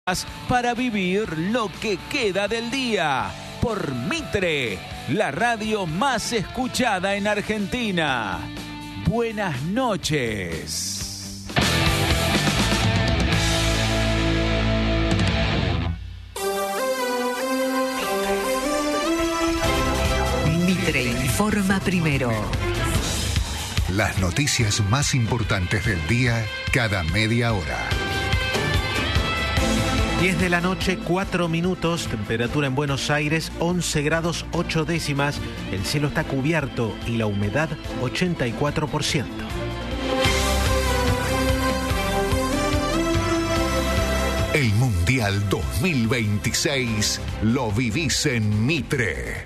para vivir lo que queda del día. Por Mitre, la radio más escuchada en Argentina. Buenas noches. Mitre informa primero. Las noticias más importantes del día cada media hora. 10 de la noche, 4 minutos, temperatura en Buenos Aires, 11 grados 8 décimas, el cielo está cubierto y la humedad 84%. El Mundial 2026 lo vivís en Mitre.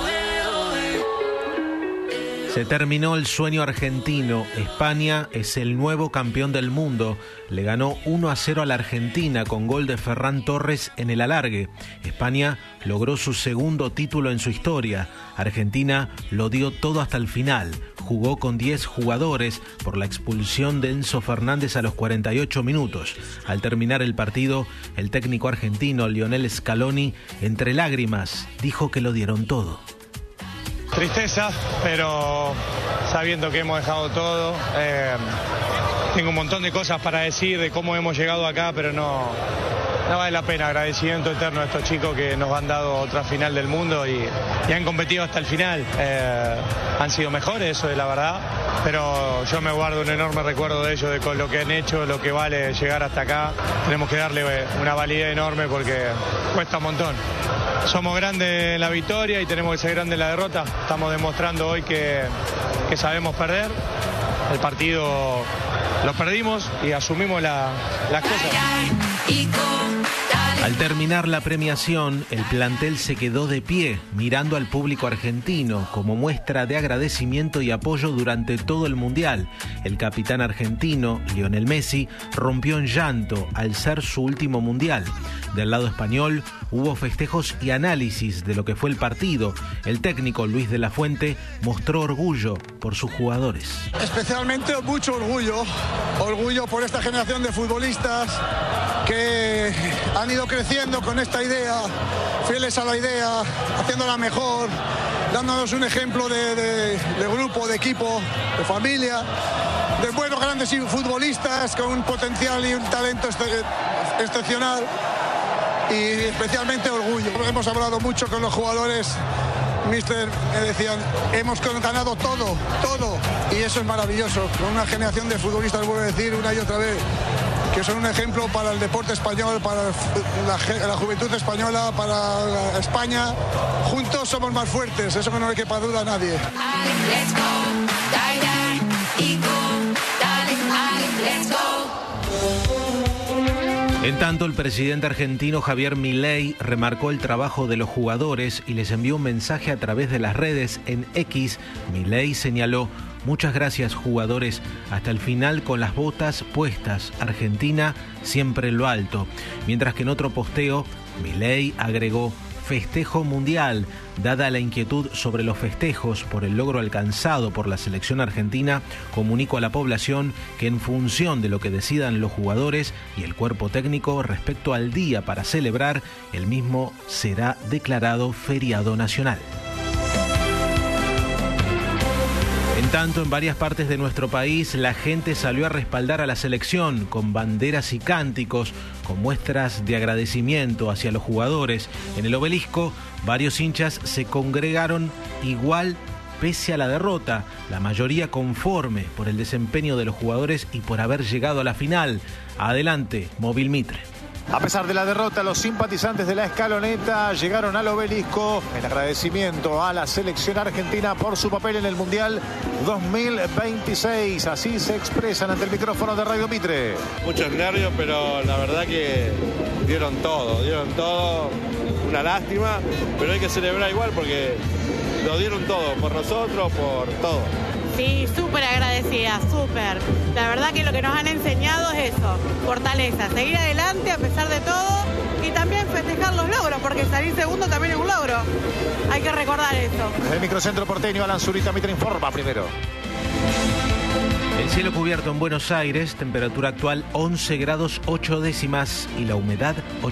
Se terminó el sueño argentino. España es el nuevo campeón del mundo. Le ganó 1-0 a la Argentina con gol de Ferran Torres en el alargue. España logró su segundo título en su historia. Argentina lo dio todo hasta el final. Jugó con 10 jugadores por la expulsión de Enzo Fernández a los 48 minutos. Al terminar el partido, el técnico argentino Lionel Scaloni, entre lágrimas, dijo que lo dieron todo. Tristeza, pero sabiendo que hemos dejado todo. Tengo un montón de cosas para decir de cómo hemos llegado acá, pero no vale la pena. Agradecimiento eterno a estos chicos que nos han dado otra final del mundo y han competido hasta el final. Han sido mejores, eso es la verdad, pero yo me guardo un enorme recuerdo de ellos, de con lo que han hecho, lo que vale llegar hasta acá. Tenemos que darle una validez enorme porque cuesta un montón. Somos grandes en la victoria y tenemos que ser grandes en la derrota. Estamos demostrando hoy que sabemos perder. El partido lo perdimos y asumimos las cosas. Al terminar la premiación, el plantel se quedó de pie, mirando al público argentino como muestra de agradecimiento y apoyo durante todo el Mundial. El capitán argentino, Lionel Messi, rompió en llanto al ser su último Mundial. Del lado español, hubo festejos y análisis de lo que fue el partido. El técnico Luis de la Fuente mostró orgullo por sus jugadores. Especialmente mucho orgullo por esta generación de futbolistas que han ido creciendo con esta idea, fieles a la idea, haciéndola mejor, dándonos un ejemplo de grupo, de equipo, de familia, de buenos grandes futbolistas con un potencial y un talento excepcional y especialmente orgullo. Hemos hablado mucho con los jugadores, mister, me decían, hemos ganado todo y eso es maravilloso, con una generación de futbolistas, vuelvo a decir una y otra vez, que son un ejemplo para el deporte español, para la juventud española, para España. Juntos somos más fuertes, eso que no le quepa duda a nadie. En tanto, el presidente argentino Javier Milei remarcó el trabajo de los jugadores y les envió un mensaje a través de las redes. En X, Milei señaló: muchas gracias, jugadores, hasta el final con las botas puestas, Argentina siempre en lo alto. Mientras que en otro posteo, Milei agregó: festejo mundial. Dada la inquietud sobre los festejos por el logro alcanzado por la selección argentina, comunico a la población que en función de lo que decidan los jugadores y el cuerpo técnico respecto al día para celebrar, el mismo será declarado feriado nacional. En tanto, en varias partes de nuestro país, la gente salió a respaldar a la selección con banderas y cánticos, con muestras de agradecimiento hacia los jugadores. En el Obelisco, varios hinchas se congregaron igual pese a la derrota, la mayoría conforme por el desempeño de los jugadores y por haber llegado a la final. Adelante, Móvil Mitre. A pesar de la derrota, los simpatizantes de la Escaloneta llegaron al Obelisco en agradecimiento a la selección argentina por su papel en el Mundial 2026. Así se expresan ante el micrófono de Radio Mitre. Muchos nervios, pero la verdad que dieron todo. Una lástima, pero hay que celebrar igual porque lo dieron todo, por nosotros, por todo. Sí, súper agradecida, súper. La verdad que lo que nos han enseñado es eso, fortaleza, seguir adelante a pesar de todo y también festejar los logros, porque salir segundo también es un logro. Hay que recordar eso. Desde el microcentro porteño, Alan Zurita, Mitre informa primero. El cielo cubierto en Buenos Aires, temperatura actual 11 grados 8 décimas y la humedad